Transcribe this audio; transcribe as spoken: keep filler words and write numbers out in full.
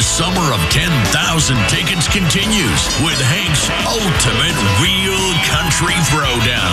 summer of ten thousand tickets continues with Hank's ultimate real country throwdown.